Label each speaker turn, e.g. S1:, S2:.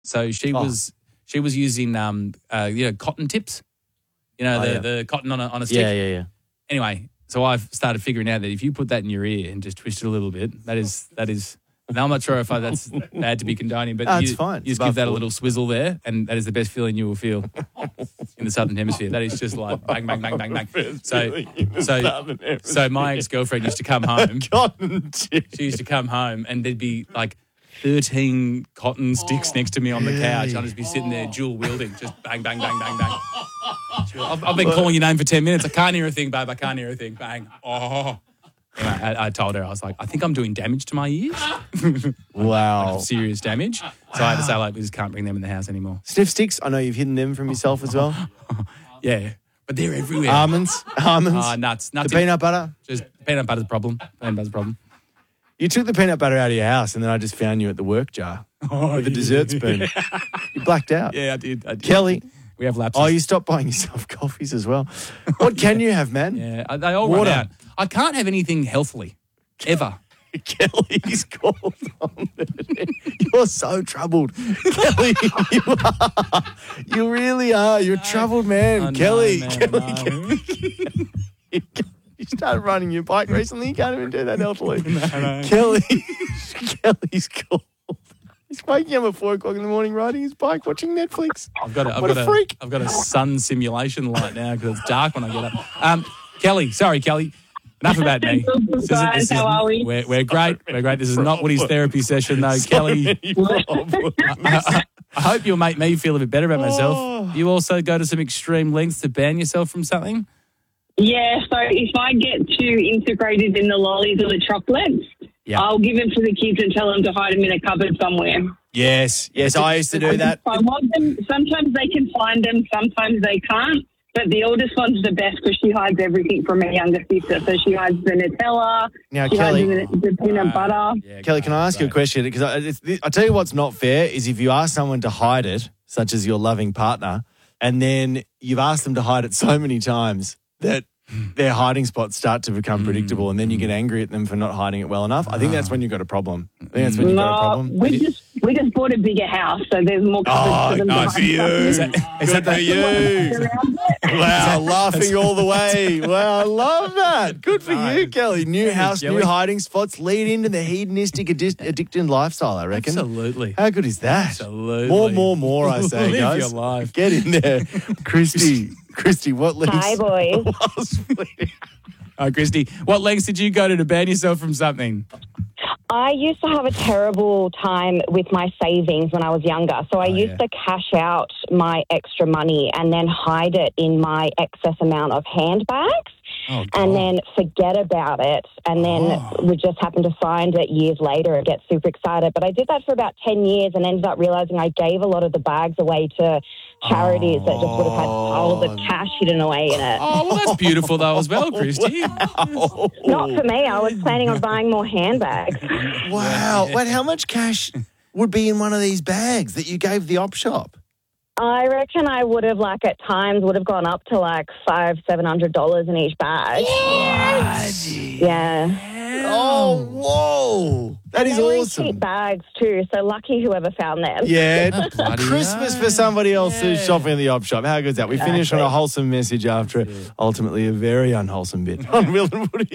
S1: So she was using cotton tips. The cotton on a stick.
S2: Yeah.
S1: Anyway, so I've started figuring out that if you put that in your ear and just twist it a little bit, that is. Now I'm not sure if that's bad to be condoning, but
S2: it's fine.
S1: You just give that a little swizzle there, and that is the best feeling you will feel in the Southern Hemisphere. That is just like bang, bang, bang, bang, bang. So my ex-girlfriend used to come home. She used to come home, and there'd be like 13 cotton sticks next to me on the couch. I'd just be sitting there dual wielding, just bang, bang, bang, bang, bang. I've been calling your name for 10 minutes. I can't hear a thing, babe. I can't hear a thing. Bang. Oh. Anyway, I told her, I was like, I think I'm doing damage to my ears.
S2: Wow.
S1: Like serious damage. So I had to say, we just can't bring them in the house anymore.
S2: Sniff sticks, I know you've hidden them from yourself as well.
S1: Yeah, but they're everywhere.
S2: Almonds.
S1: Nuts.
S2: The peanut butter.
S1: Just peanut butter's the problem.
S2: You took the peanut butter out of your house and then I just found you at the work jar with a dessert spoon. You blacked out.
S1: Yeah, I did.
S2: Kelly.
S1: We have lapses.
S2: Oh, you stopped buying yourself coffees as well. What can you have, man?
S1: Yeah, they all run out. I can't have anything healthily, ever.
S2: Kelly's called on it. You're so troubled. Kelly, you are. You really are. You're a troubled man. Kelly. Kelly. You started riding your bike recently. You can't even do that healthily. No. Kelly's called. He's waking up at 4 o'clock in the morning riding his bike, watching Netflix.
S1: I've got a sun simulation light now because it's dark when I get up. Kelly. Enough about me.
S3: How are we?
S1: We're great. This is not Woody's therapy session, though. Kelly, I hope you'll make me feel a bit better about myself. You also go to some extreme lengths to ban yourself from something?
S3: Yeah, so if I get too integrated in the lollies or the chocolates, I'll give them to the kids and tell them to hide them in a cupboard somewhere.
S2: Yes, I used to do that.
S3: I want them. Sometimes they can find them, sometimes they can't. But the oldest one's the best because she hides everything from her younger sister. So she hides the Nutella,
S2: Kelly,
S3: hides the peanut butter.
S2: Yeah, Kelly, can I ask you a question? Because I tell you what's not fair is if you ask someone to hide it, such as your loving partner, and then you've asked them to hide it so many times that their hiding spots start to become predictable, and then you get angry at them for not hiding it well enough. I think that's when you've got a problem.
S3: We just bought a bigger house, so there's more cupboards for them.
S2: Nice for you. Is that for you? Wow, laughing all the way. Wow, I love that. Good for you, Kelly. New house, new hiding spots lead into the hedonistic, addicted lifestyle, I reckon.
S1: Absolutely.
S2: How good is that?
S1: Absolutely.
S2: More, I say,
S1: Live
S2: guys.
S1: your life.
S2: Get in there. Christy, what lengths?
S4: Hi, boys.
S1: Hi, Christy. What lengths did you go to ban yourself from something?
S4: I used to have a terrible time with my savings when I was younger. So I used to cash out my extra money and then hide it in my excess amount of handbags. And then forget about it. And then we just happen to find it years later and get super excited. But I did that for about 10 years and ended up realizing I gave a lot of the bags away to charities that just would have had piles of cash hidden away in it.
S1: Oh, well, that's beautiful though as well, Christy.
S4: Not for me. I was planning on buying more handbags.
S2: Wow. Wait, how much cash would be in one of these bags that you gave the op shop?
S4: I reckon I would have, at times, would have gone up to $500-$700 in each bag.
S2: What?
S4: Yeah.
S2: Oh, whoa. That is awesome.
S4: Cheap bags too, so lucky whoever found them.
S2: Yeah, Christmas for somebody else who's shopping at the op shop. How good is that? We finish on a wholesome message after ultimately a very unwholesome bit on Will and Woody.